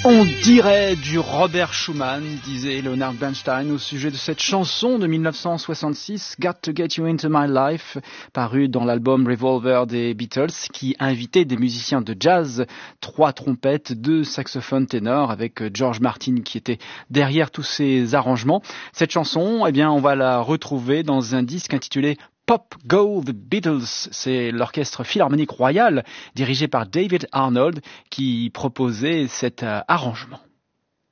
On dirait du Robert Schumann, disait Leonard Bernstein au sujet de cette chanson de 1966, Got to Get You Into My Life, parue dans l'album Revolver des Beatles, qui invitait des musiciens de jazz, 3 trompettes, 2 saxophones ténors, avec George Martin qui était derrière tous ces arrangements. Cette chanson, eh bien, on va la retrouver dans un disque intitulé Pop Go The Beatles, c'est l'orchestre philharmonique royal dirigé par David Arnold qui proposait cet arrangement.